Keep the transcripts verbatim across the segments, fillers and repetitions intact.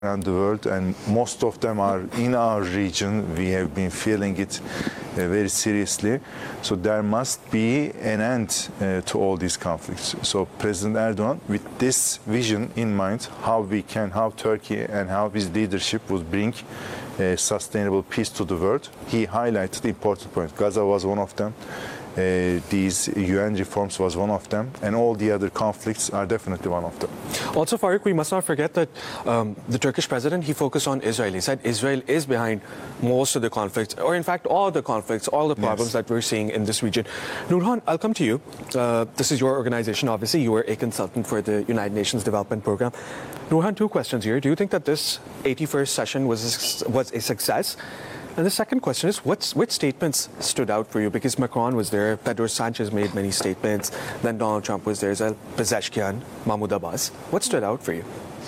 around the world, and most of them are in our region. We have been feeling it uh, very seriously. So there must be an end uh, to all these conflicts. So President Erdogan, with this vision in mind, how we can, how Turkey and how his leadership would bring uh, sustainable peace to the world, he highlighted important points. Gaza was one of them. Uh, these U N reforms was one of them, and all the other conflicts are definitely one of them. Also, Farouk, we must not forget that um, the Turkish president, he focused on Israel. He said Israel is behind most of the conflicts, or in fact all the conflicts, all the problems yes. that we're seeing in this region. Nurhan, I'll come to you. Uh, this is your organization, obviously. You were a consultant for the United Nations Development Program. Nurhan, two questions here. Do you think that this eighty-first session was a, was a success? And the second question is, what's, which statements stood out for you? Because Macron was there, Pedro Sanchez made many statements, then Donald Trump was there as well, Pezeshkian, Mahmoud Abbas. What stood out for you?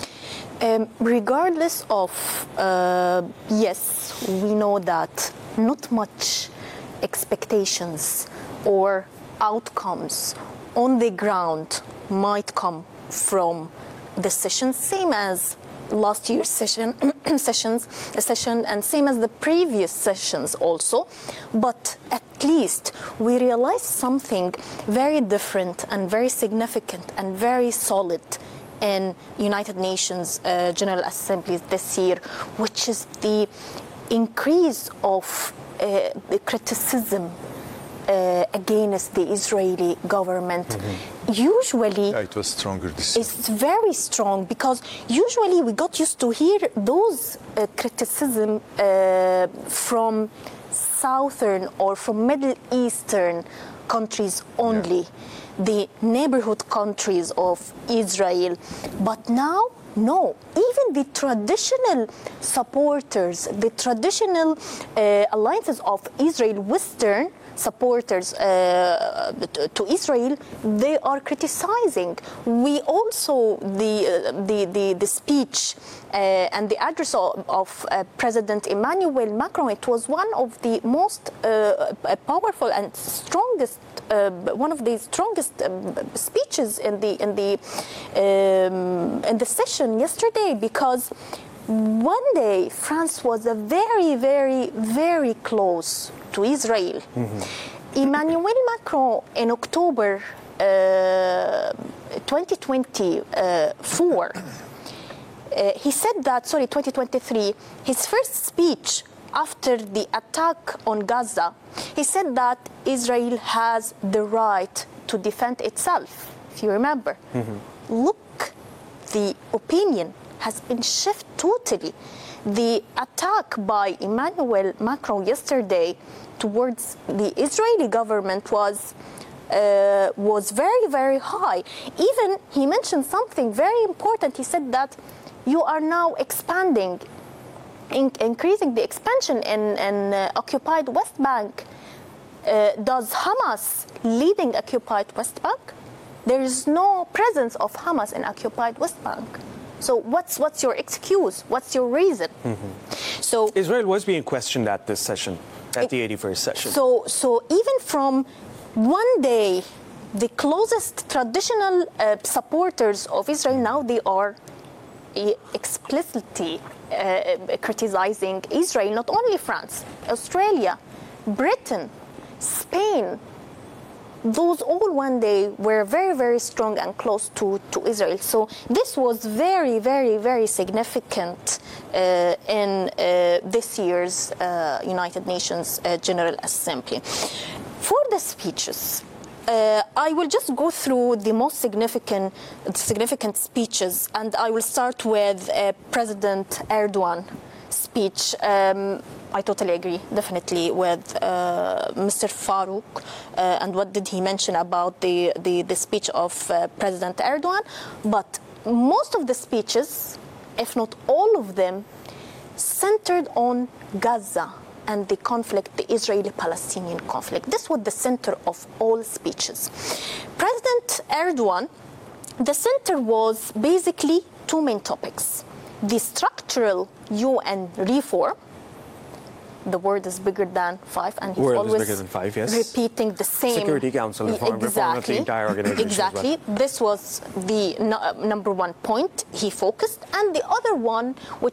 Um, regardless of, uh, yes, we know that not much expectations or outcomes on the ground might come from the session, same as last year's session, sessions, session, and same as the previous sessions also. But at least we realized something very different and very significant and very solid in United Nations uh, General Assemblies this year, which is the increase of uh, the criticism Uh, against the Israeli government. Mm-hmm. Usually, yeah, it was stronger this year. It's very strong because usually we got used to hear those uh, criticism uh, from southern or from Middle Eastern countries only, yeah. the neighborhood countries of Israel. But now, no, even the traditional supporters, the traditional uh, alliances of Israel, Western supporters uh, to Israel, they are criticizing. We also, the uh, the, the, the speech uh, and the address of, of uh, President Emmanuel Macron, it was one of the most uh, powerful and strongest, uh, one of the strongest um, speeches in the in the um, in the session yesterday, because one day France was a very, very, very close to Israel. Mm-hmm. Emmanuel Macron in October uh, twenty twenty-four, uh, he said that, sorry, twenty twenty-three, his first speech after the attack on Gaza, he said that Israel has the right to defend itself, if you remember. Mm-hmm. Look, the opinion has been shifted totally. The attack by Emmanuel Macron yesterday towards the Israeli government was uh, was very, very high. Even he mentioned something very important. He said that you are now expanding, in, increasing the expansion in, in uh, occupied West Bank. Uh, does Hamas leading occupied West Bank? There is no presence of Hamas in occupied West Bank. So what's what's your excuse? What's your reason? Mm-hmm. So Israel was being questioned at this session, at it, the eighty-first session. So so even from one day, the closest traditional uh, supporters of Israel, now they are uh, explicitly uh, criticizing Israel. Not only France, Australia, Britain, Spain. Those all one day were very, very strong and close to, to Israel. So this was very, very, very significant uh, in uh, this year's uh, United Nations uh, General Assembly. For the speeches, uh, I will just go through the most significant, significant speeches, and I will start with uh, President Erdogan speech. Um, I totally agree, definitely, with uh, Mister Farouk. Uh, and what did he mention about the, the, the speech of uh, President Erdogan? But most of the speeches, if not all of them, centered on Gaza and the conflict, the Israeli-Palestinian conflict. This was the center of all speeches. President Erdogan, the center was basically two main topics: the structural U N reform the word is bigger than five, and he's World is always bigger than five, yes. repeating the same. Security Council reform, reform of the entire organization as well. Exactly. This was the no, number one point he focused, and the other one, which